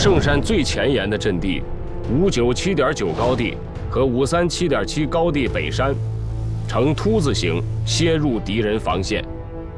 圣山最前沿的阵地597.9高地和537.7高地北山，呈凸字形楔入敌人防线。